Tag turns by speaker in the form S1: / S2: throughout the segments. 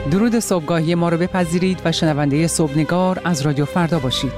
S1: درود صبحگاهی ما رو بپذیرید و شنونده صبحنگار از رادیو فردا باشید.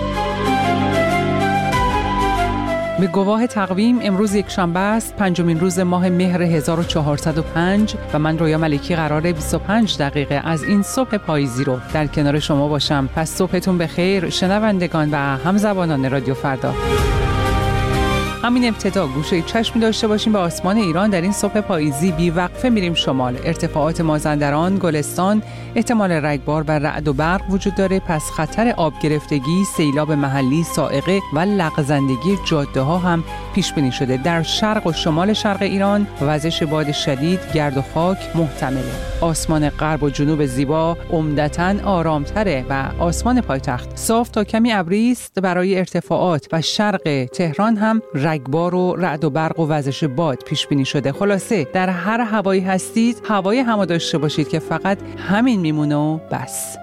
S1: به گواه تقویم امروز یک شنبه است، پنجمین روز ماه مهر 1405 و من رویا ملکی قراره 25 دقیقه از این صبح پاییزی رو در کنار شما باشم. پس صبحتون بخیر شنوندگان و همزبانان رادیو فردا. همین ابتدا گوشه چشمی داشته باشیم به آسمان ایران. در این صبح پاییزی بی وقفه میریم شمال. ارتفاعات مازندران، گلستان احتمال رگبار و رعد و برق وجود داره. پس خطر آب گرفتگی، سیلاب محلی، صاعقه و لغزندگی جاده ها هم پیش بینی شده. در شرق و شمال شرق ایران وزش باد شدید، گرد و خاک محتمله. آسمان غرب و جنوب زیبا عمدتاً آرامتره و آسمان پایتخت صاف تا کمی ابری است. برای ارتفاعات و شرق تهران هم رگبار و رعد و برق و وزش باد پیش بینی شده. خلاصه در هر هوایی هستید هوای همو داشته باشید که فقط همین میمونه و بس.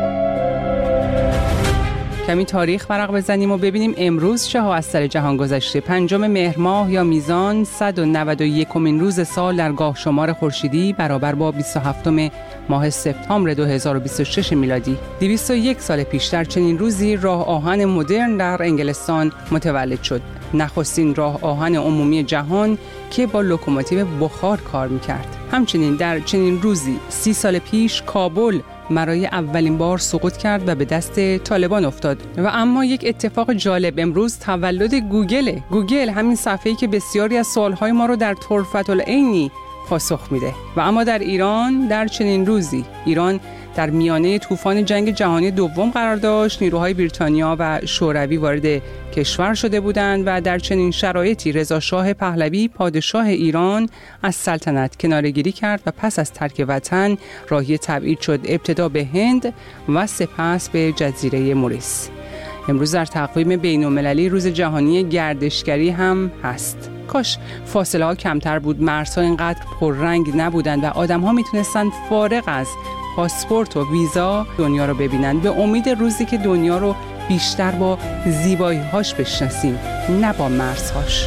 S1: کمی تاریخ ورق بزنیم و ببینیم امروز چه ها از سر جهان گذشته. پنجم مهر ماه یا میزان 191مین روز سال در گاه شمار خورشیدی برابر با 27 ماه سپتامبر 2026 میلادی. 201 سال پیش در چنین روزی راه آهن مدرن در انگلستان متولد شد. نخستین راه آهن عمومی جهان که با لوکوموتیو بخار کار میکرد. همچنین در چنین روزی 30 سال پیش کابل برای اولین بار سقوط کرد و به دست طالبان افتاد. و اما یک اتفاق جالب، امروز تولد گوگله. گوگل همین صفحه‌ای که بسیاری از سوالهای ما رو در طرفة العینی پاسخ میده. و اما در ایران در چنین روزی ایران در میانه طوفان جنگ جهانی دوم قرار داشت. نیروهای بریتانیا و شوروی وارد کشور شده بودند و در چنین شرایطی رضا شاه پهلوی پادشاه ایران از سلطنت کناره‌گیری کرد و پس از ترک وطن راهی تبعید شد، ابتدا به هند و سپس به جزیره موریس. امروز در تقویم بین‌المللی روز جهانی گردشگری هم هست. کاش فاصله ها کمتر بود، مرزها اینقدر پررنگ نبودند و آدم ها میتونستن فارغ از پاسپورت و ویزا دنیا رو ببینن، به امید روزی که دنیا رو بیشتر با زیبایی‌هاش بشناسیم نه با مرزهاش.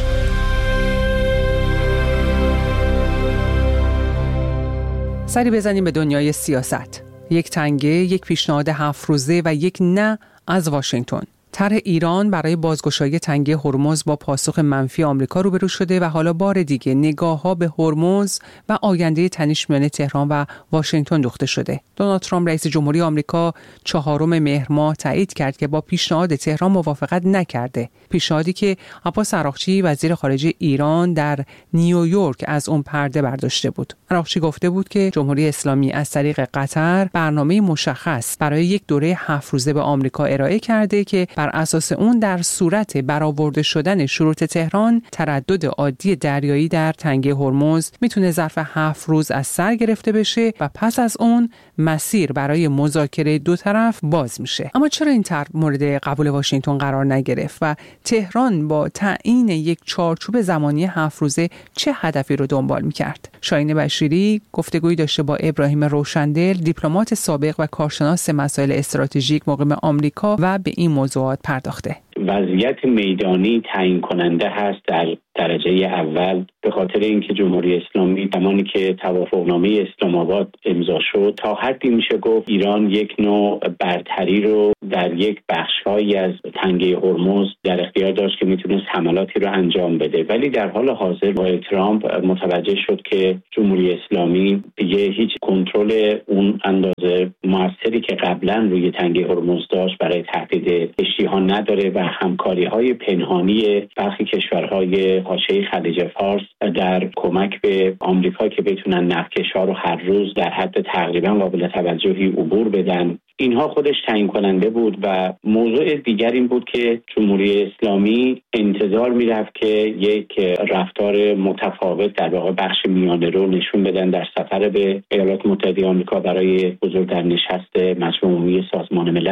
S1: سری بزنیم به دنیای سیاست. یک تنگه، یک پیشنهاد 7 روزه و یک نه از واشنگتن. طرح ایران برای بازگشایی تنگه هرمز با پاسخ منفی آمریکا روبرو شده و حالا بار دیگه نگاه‌ها به هرمز و آینده تنش میان تهران و واشنگتن دوخته شده. دونالد ترامپ رئیس جمهوری آمریکا 4 مهر ماه تایید کرد که با پیشنهاد تهران موافقت نکرده. پیشنهادی که عباس عراقچی وزیر خارجه ایران در نیویورک از اون پرده برداشته بود. عراقچی گفته بود که جمهوری اسلامی از طریق قطر برنامه مشخص برای یک دوره 7 روزه به آمریکا ارائه کرده که بر اساس اون در صورت برآورده شدن شروط تهران تردد عادی دریایی در تنگه هرمز میتونه ظرف 7 روز از سر گرفته بشه و پس از اون مسیر برای مذاکره دو طرف باز میشه. اما چرا این طرح مورد قبول واشنگتن قرار نگرفت و تهران با تعیین یک چارچوب زمانی 7 روزه چه هدفی رو دنبال میکرد؟ شاهین بشیری گفتگویی داشته با ابراهیم روشندل، دیپلمات سابق و کارشناس مسائل استراتژیک مقیم آمریکا و به این موضوعات پرداخته.
S2: وضعیت میدانی تعیین کننده هست در درجه اول، به خاطر اینکه جمهوری اسلامی زمانی که توافقنامه اسلام آباد امضا شد تا حدی میشه گفت ایران یک نوع برتری رو در یک بخش‌هایی از تنگه هرمز در اختیار داشت که میتونست حملاتی رو انجام بده. ولی در حال حاضر با ترامپ متوجه شد که جمهوری اسلامی دیگه هیچ کنترل اون اندازه موثری که قبلا روی تنگه هرمز داشت برای تهدید کشتی‌ها نداره و همکاری‌های پنهانی برخی کشورهای حاشیه خلیج فارس در کمک به آمریکا که بتونن نفتکش‌ها رو هر روز در حد تقریبا قابل توجهی عبور بدن، اینها خودش تعیین کننده بود. و موضوع دیگر این بود که جمهوری اسلامی انتظار میرفت که یک رفتار متفاوت در واقع بخش میانه رو نشون بدن در سفر به ایالات متحده آمریکا برای حضور در نشست مجمع عمومی سازمان ملل.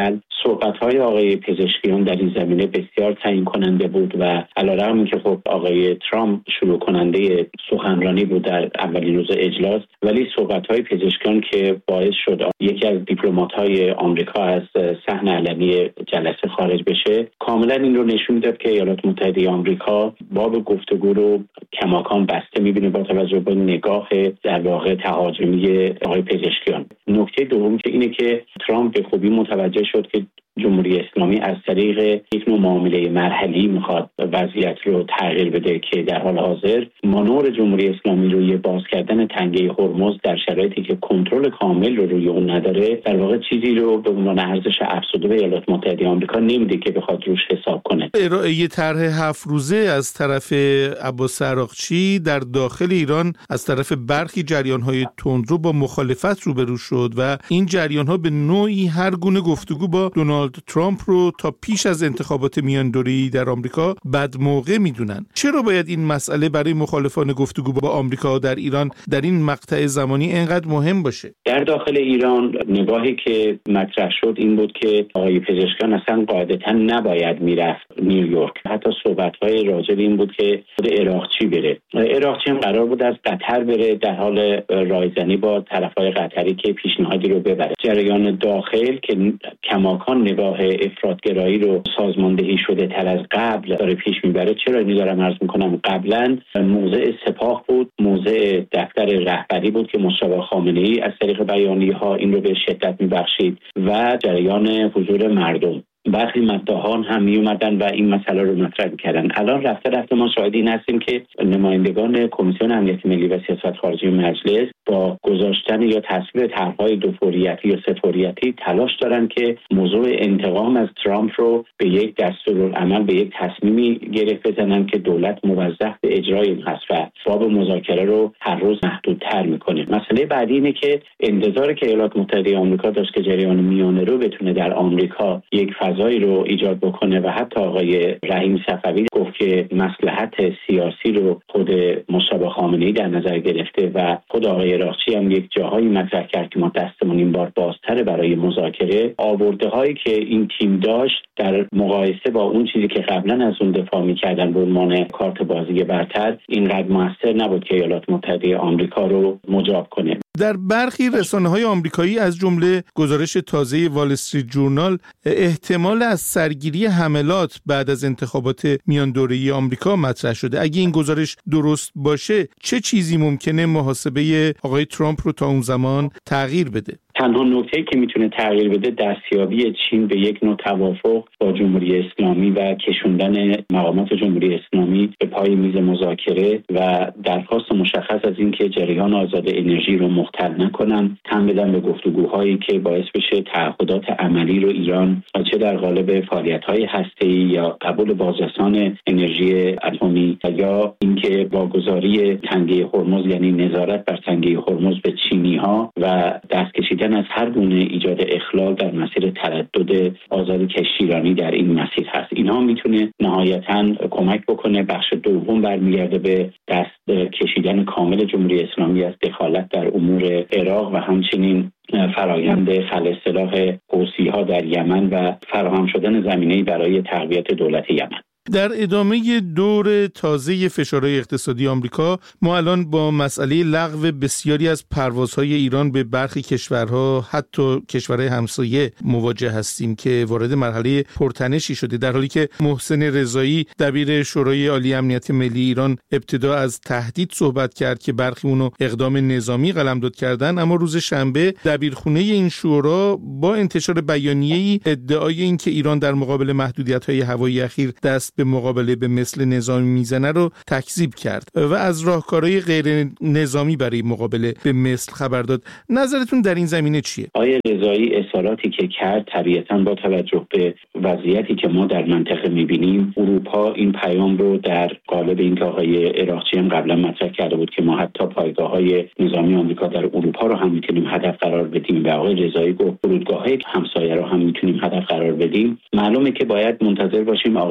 S2: صحبت‌های آقای پزشکیان در این زمینه بسیار تعیین کننده بود و علیرغم اینکه خب آقای ترامپ شروع کننده سخنرانی بود در اولین روز اجلاس، ولی صحبت‌های پزشکیان که باعث شد یکی از دیپلمات‌های آمریکا از صحن علنی جلسه خارج بشه، کاملا این رو نشون داد که ایالات متحده آمریکا باب گفتگو رو کماکان بسته می‌بینه با توجه به نگاه در واقع تهاجمی آقای پزشکیان. نکته دوم که اینه که ترامپ به خوبی متوجه شد که جمهوری اسلامی از طریق یک نوع معامله مرحلی میخواد وضعیت رو تغییر بده که در حال حاضر مانور جمهوری اسلامی روی باز کردن تنگه هرمز در شرایطی که کنترل کامل رو روی اون نداره، در واقع چیزی رو به عنوان ارزش افزوده به ایالات متحده آمریکا نمیده که بخواد روش حساب کنه.
S3: ارائه طرح 7 روزه از طرف عباس عراقچی در داخل ایران از طرف برخی جریان‌های تندرو با مخالفت روبرو شد و این جریان‌ها به نوعی هر گونه گفتگو با دونالد ترامپ رو تا پیش از انتخابات میاندوره‌ای در آمریکا بد موقع میدونن. چرا باید این مسئله برای مخالفان گفتگو با آمریکا در ایران در این مقطع زمانی اینقدر مهم باشه؟ در
S2: داخل ایران نگاهی که مطرح شد این بود که آقای پزشکیان اصلا قاعدتاً نباید میرفت نیویورک. حتی صحبت‌های راجع به این بود که خود عراقچی بره. عراقچی هم قرار بود از قطر بره، در حال رایزنی با طرف‌های قطری که پیشنهادی رو ببره. جریان داخل که کماکان نگاه افراط‌گرایی رو سازماندهی شده تر از قبل داره پیش میبره. چرا اینو دارم عرض میکنم؟ قبلا موضع سپاه بود، موضع دفتر رهبری بود که مصطفی خامنه‌ای از طریق بیانیه‌ها این رو به شدت میبخشید و جریان حضور مردم. برخی مداحان هم می اومدن و این مسئله رو مطرح می‌کردن. الان رفته ما شاهد این هستیم که نمایندگان کمیسیون امنیت ملی و سیاست خارجی مجلس با گذاشتن یا تصویب طرح‌های دوفوریتی یا سه‌فوریتی تلاش دارن که موضوع انتقام از ترامپ رو به یک دستورالعمل، به یک تصمیمی گره بزنن که دولت موظف به اجرای این هست و باب مذاکره رو هر روز محدودتر می‌کنه. مسئله بعدی اینه که انتظاری که ایالات متحده آمریکا داشت که جریان میانه رو بتونه در آمریکا یک فضایی رو ایجاد بکنه و حتی آقای رحیم صفوی گفت که مصلحت سیاسی رو خود مصطفی خامنه‌ای در نظر گرفته و خود آقای عراقچی هم یک جاهایی مطرح کرد که ما دستمون این بار بازتره برای مذاکره. آورده‌هایی که این تیم داشت در مقایسه با اون چیزی که قبلا از اون دفاع می‌کردن به عنوان کارت بازی برتر اینقدر موثر نبود که ایالات متحده آمریکا رو مجاب کنه.
S3: در برخی رسانه‌های آمریکایی از جمله گزارش تازه وال استریت جورنال احتمال از سرگیری حملات بعد از انتخابات میان دوره‌ای آمریکا مطرح شده. اگه این گزارش درست باشه چه چیزی ممکنه محاسبه آقای ترامپ رو تا اون زمان تغییر بده؟
S2: تنها نکته‌ای که میتونه تغییر بده دستیابی چین به یک نوع توافق با جمهوری اسلامی و کشوندن مقامات جمهوری اسلامی به پای میز مذاکره و درخواست مشخص از اینکه جریان آزاد انرژی رو مختل نکنن، تن بدن به گفتگوهایی که باعث بشه تعهدات عملی رو ایران چه در قالب فعالیت‌های هسته‌ای یا قبول بازرسان انرژی اتمی یا اینکه واگذاری تنگه هرمز یعنی نظارت بر تنگه هرمز به چینی‌ها و دست کشیدن از هر گونه ایجاد اخلال در مسیر تردد آزاد کشتیرانی در این مسیر هست. اینها میتونه نهایتاً کمک بکنه. بخش دوم برمیگرده به دست کشیدن کامل جمهوری اسلامی از دخالت در امور عراق و همچنین فرایند خلع سلاح حوثی‌ها در یمن و فراهم شدن زمینه‌ای برای تقویت دولت یمن.
S3: در ادامه دور تازه فشارهای اقتصادی آمریکا ما الان با مسئله لغو بسیاری از پروازهای ایران به برخی کشورها حتی کشورهای همسایه مواجه هستیم که وارد مرحله پرتنشی شده، در حالی که محسن رضایی دبیر شورای عالی امنیت ملی ایران ابتدا از تهدید صحبت کرد که برخی اونو اقدام نظامی قلمداد کردن، اما روز شنبه دبیرخونه این شورا با انتشار بیانیه‌ای ادعای این که ایران در مقابل محدودیت‌های هوایی اخیر دست به مقابله به مثل نظامی میزنه رو تکذیب کرد و از راهکارهای غیر نظامی برای مقابله به مثل خبر داد. نظرتون در این زمینه چیه؟
S2: آقای رضایی اظهاراتی که کرد طبیعتاً با توجه به وضعیتی که ما در منطقه می‌بینیم، اروپا این پیام رو در قالب اینکه آقای عراقچی هم قبلا مطرح کرده بود که ما حتی پایگاه‌های نظامی آمریکا در اروپا رو هم می‌تونیم هدف قرار بدیم و آقای رضایی گفت فرودگاه‌های همسایه رو هم می‌تونیم هدف قرار بدیم. معلومه که باید منتظر باشیم آقای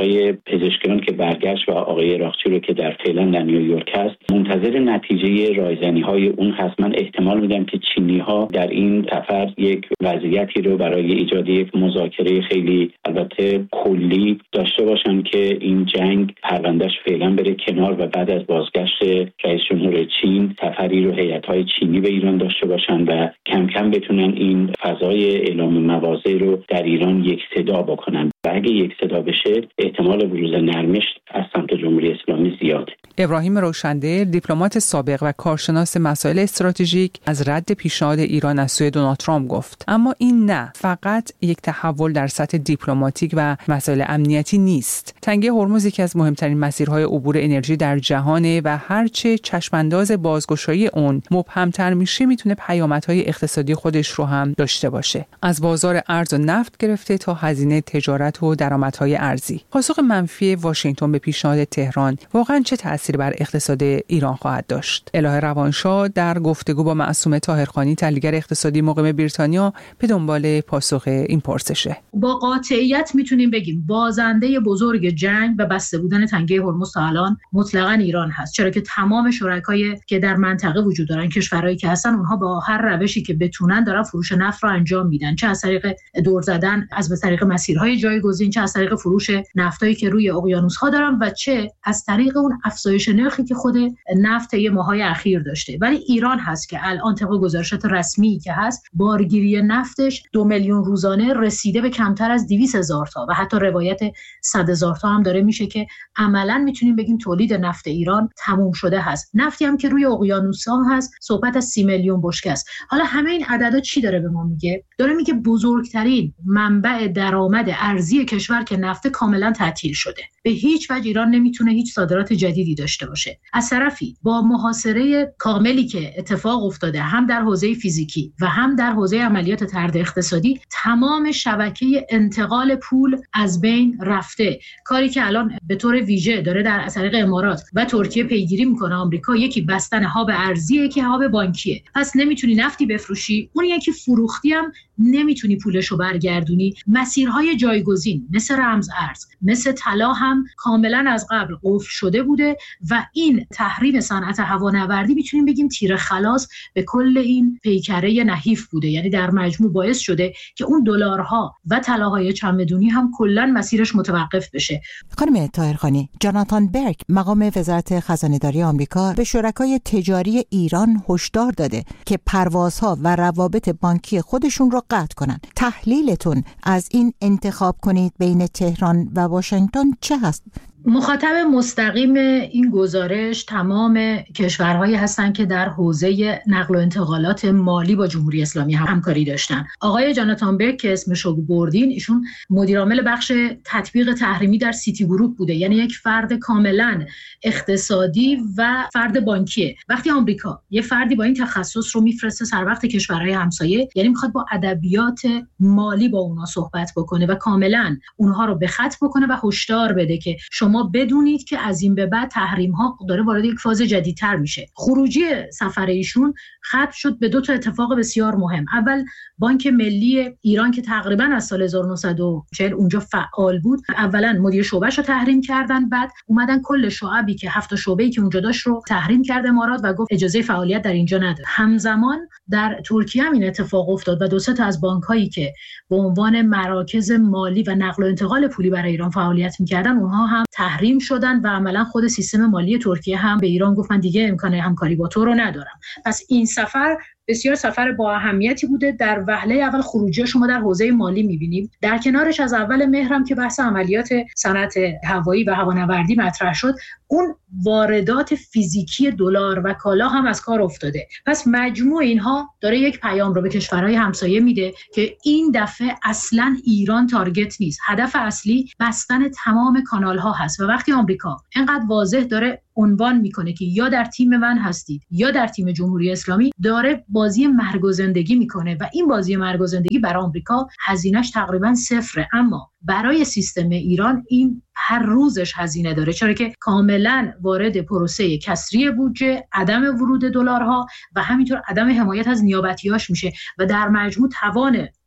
S2: پزشکان که برگشت و آقای راقچی رو که در فعلا در نیویورک است منتظر نتیجه رایزنی‌های اون هست. من احتمال میدم که چینی‌ها در این سفر یک وضعیتی رو برای ایجاد یک مذاکره خیلی البته کلی داشته باشن که این جنگ پروندهش فعلا بره کنار و بعد از بازگشت رئیس جمهور چین سفری رو هیئت‌های چینی به ایران داشته باشن و کم کم بتونن این فضای اعلام مواضع رو در ایران یک صدا بکنن. و اگه یک صدا بشه احتمال بروز نرمش از سمت جمهوری اسلامی زیاده.
S1: ابراهیم روشندل، دیپلمات سابق و کارشناس مسائل استراتژیک، از رد پیشنهاد ایران از سوی دونالد ترامپ گفت. اما این نه فقط یک تحول در سطح دیپلماتیک و مسائل امنیتی نیست. تنگه هرمز یکی از مهمترین مسیرهای عبور انرژی در جهانه و هرچه چشمانداز بازگشایی اون مبهمتر میشه میتونه پیامدهای اقتصادی خودش رو هم داشته باشه. از بازار ارز و نفت گرفته تا هزینه تجارت و درآمدهای ارزی. پاسخ منفی واشنگتن به پیشنهاد تهران واقعا چه تأثیری بر اقتصاد ایران خواهد داشت؟ الهه روانشاه در گفتگو با معصومه طاهرخانی تحلیلگر اقتصادی مقیم بریتانیا به دنبال پاسخ این پرسشه.
S4: با قاطعیت میتونیم بگیم بازنده بزرگ جنگ و بسته بودن تنگه هرمز تا الان مطلقاً ایران هست، چرا که تمام شرکایی که در منطقه وجود دارن، کشورهایی که هستن، اونها با هر روشی که بتونن دارن فروش نفت رو انجام میدن، چه از طریق دور زدن از طریق مسیرهای جایگزین، چه از طریق فروش نفتایی که روی اقیانوس‌ها دارن و چه از طریق اون افزایش نرخی که خود نفت یه ماهای اخیر داشته. ولی ایران هست که الان طبق گزارشات رسمی که هست بارگیری نفتش 2 میلیون روزانه رسیده به کمتر از 200,000 تا و حتی روایت 100,000 تا هم داره میشه که عملاً میتونیم بگیم تولید نفت ایران تموم شده هست. نفتی هم که روی اقیانوس‌ها هست صحبت از 30 میلیون بشکه است. حالا همه این عددا چی داره به ما میگه؟ داره میگه بزرگترین منبع درآمد ارزی کشور که نفت کاملا تعطیل شده. به هیچ وجه ایران نمیتونه هیچ صادرات جدیدی داشته باشه. از طرفی با محاصره کاملی که اتفاق افتاده هم در حوزه فیزیکی و هم در حوزه عملیات طرد اقتصادی، تمام شبکه انتقال پول از بین رفته. کاری که الان به طور ویژه داره در طریق امارات و ترکیه پیگیری میکنه آمریکا، یکی بستن هاب ارزیه که هاب بانکیه. پس نمیتونی نفتی بفروشی، اون یکی فروختی هم نمیتونی پولشو برگردونی. مسیرهای جایگزین مثل رمز ارز، مثل طلا هم کاملا از قبل قفل شده بوده و این تحریم صنعت هوانوردی میتونیم بگیم تیر خلاص به کل این پیکره نحیف بوده. یعنی در مجموع باعث شده که اون دلارها و طلاهای چمدونی هم کلا مسیرش متوقف بشه.
S5: خانم طاهرخانی، جاناتان برگ مقام وزارت خزانه‌داری آمریکا به شرکای تجاری ایران هشدار داده که پروازها و روابط بانکی خودشون رو قطع کنن. تحلیلتون از این انتخاب کنید بین تهران و واشنگتن چه هست؟
S4: مخاطب مستقیم این گزارش تمام کشورهایی هستند که در حوزه نقل و انتقالات مالی با جمهوری اسلامی همکاری داشتن. آقای جاناتان برگ که اسمشو بردین، ایشون مدیر عامل بخش تطبیق تحریمی در سیتی گروپ بوده، یعنی یک فرد کاملا اقتصادی و فرد بانکیه. وقتی آمریکا یه فردی با این تخصص رو میفرسته سر وقت کشورهای همسایه، یعنی میخواد با ادبیات مالی با اونها صحبت بکنه و کاملا اونها رو به خط بکنه و هشدار بده که شما بدونید که از این به بعد تحریم ها داره وارد یک فاز جدیدتر میشه. خروجی سفر ایشون ختم شد به 2 اتفاق بسیار مهم. اول بانک ملی ایران که تقریبا از سال 1940 اونجا فعال بود، اولا مدیر شعبهش رو تحریم کردن، بعد اومدن کل شعبی که 7 شعبه‌ای که اونجا داشت رو تحریم کرد امارات و گفت اجازه فعالیت در اینجا نداره. همزمان در ترکیه هم این اتفاق افتاد و 2 تا از بانک‌هایی که به عنوان مراکز مالی و نقل و انتقال پولی برای ایران فعالیت می‌کردن اونها هم تحریم شدن و عملا خود سیستم مالی ترکیه هم به ایران گفت من دیگه امکان همکاری با تو رو ندارم. پس این سفر بسیار سفر با اهمیتی بوده. در وهله اول خروجی شما در حوزه مالی می‌بینیم. در کنارش از اول مهر هم که بحث عملیات صنعت هوایی و هوانوردی مطرح شد، اون واردات فیزیکی دلار و کالا هم از کار افتاده. پس مجموع اینها داره یک پیام رو به کشورهای همسایه میده که این دفعه اصلاً ایران تارگت نیست. هدف اصلی بستن تمام کانال‌ها هست و وقتی آمریکا اینقدر واضح داره عنوان میکنه که یا در تیم من هستید یا در تیم جمهوری اسلامی، داره بازی مرگ و زندگی میکنه و این بازی مرگ و زندگی برای آمریکا هزینه‌اش تقریبا صفره، اما برای سیستم ایران این هر روزش هزینه داره، چرا که کاملا وارد پروسه کسری بودجه، عدم ورود دلارها و همینطور عدم حمایت از نیابتیاش میشه و در مجموع توان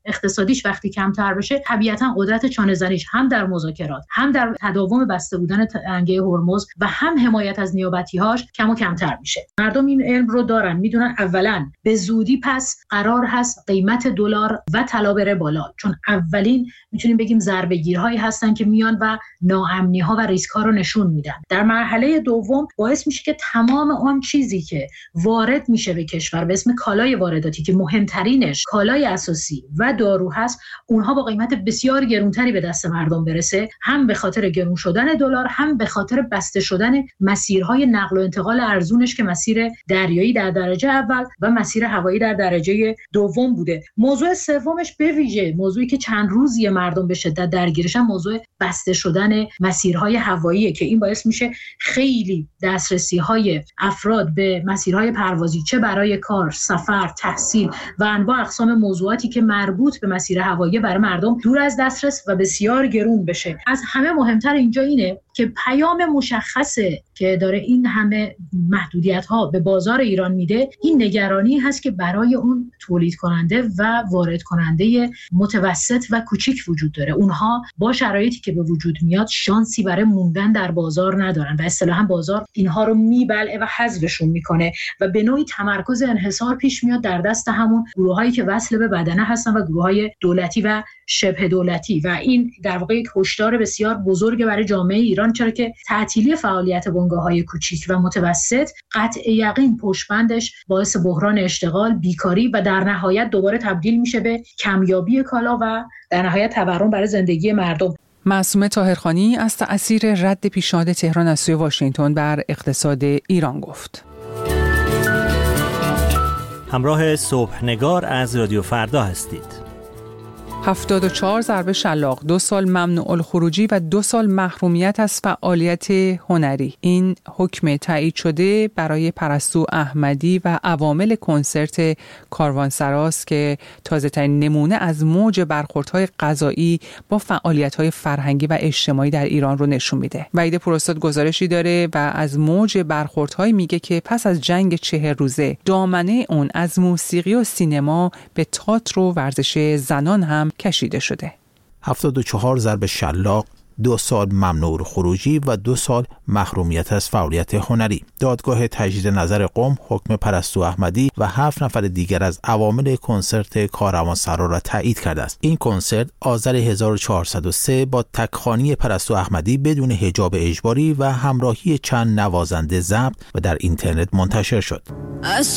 S4: اقتصادیش وقتی کمتر بشه طبیعتا قدرت چانه‌زنیش هم در مذاکرات، هم در تداوم بسته بودن تنگه هرمز و هم حمایت از نیابتی‌هاش کم و کمتر میشه. مردم این علم رو دارن، میدونن اولا به زودی پس قرار هست قیمت دلار و طلا بره بالا، چون اولین میتونیم بگیم ضربه‌گیرهایی هستن که میان و ناامنی‌ها و ریسک‌ها رو نشون میدن. در مرحله دوم باعث میشه که تمام آن چیزی که وارد میشه به کشور به اسم کالای وارداتی که مهمترینش کالای اساسی و دارو هست، اونها با قیمت بسیار گرانتری به دست مردم برسه، هم به خاطر گران شدن دلار، هم به خاطر بسته شدن مسیرهای نقل و انتقال ارزونش که مسیر دریایی در درجه اول و مسیر هوایی در درجه دوم بوده. موضوع سومش به ویژه موضوعی که چند روزی مردم به شدت درگیرشن، موضوع بسته شدن مسیرهای هواییه که این باعث میشه خیلی دسترسی‌های افراد به مسیرهای پروازی، چه برای کار، سفر، تحصیل و انواع اقسام موضوعاتی که مربوط به مسیر هوایی برای مردم دور از دسترس و بسیار گرون بشه. از همه مهمتر اینجا اینه که پیام مشخصه که داره این همه محدودیت‌ها به بازار ایران میده، این نگرانی هست که برای اون تولید کننده و وارد کننده متوسط و کوچیک وجود داره. اونها با شرایطی که به وجود میاد شانسی برای موندن در بازار ندارن و اصطلاحاً بازار اینها رو میبلعه و حذفشون میکنه و به نوعی تمرکز انحصار پیش میاد در دست همون گروهایی که وصل به بدنه هستن و گروههای دولتی و شبه دولتی و این در واقع یک هشدار بسیار بزرگ برای جامعه ایران، چرا که تعطیلی فعالیت بنگاه‌های کوچیک و متوسط قطع یقین پشتبندش باعث بحران اشتغال، بیکاری و در نهایت دوباره تبدیل میشه به کمیابی کالا و در نهایت تورم برای زندگی مردم.
S1: معصومه طاهرخانی از تأثیر رد پیشنهاد تهران از سوی واشنگتن بر اقتصاد ایران گفت.
S6: همراه صبحنگار از رادیو فردا هستید.
S1: 74 ضربه شلاق، 2 سال ممنوع الخروجی و 2 سال محرومیت از فعالیت هنری. این حکم تایید شده برای پرستو احمدی و عوامل کنسرت کاروانسراست که تازه‌ترین نمونه از موج برخوردهای قضایی با فعالیت‌های فرهنگی و اجتماعی در ایران رو نشون میده. وحید پوراستاد گزارشی داره و از موج برخوردهای میگه که پس از جنگ 40 روزه دامنه اون از موسیقی و سینما به تئاتر و ورزش زنان هم کشیده شده.
S7: 74 ضرب شلاق، 2 سال ممنوع خروجی و 2 سال محرومیت از فعالیت هنری. دادگاه تجدید نظر قم حکم پرستو احمدی و 7 نفر دیگر از عوامل کنسرت کاروانسرا را تایید کرده است. این کنسرت آذر 1403 با تکخوانی پرستو احمدی بدون حجاب اجباری و همراهی چند نوازنده ضبط و در اینترنت منتشر شد.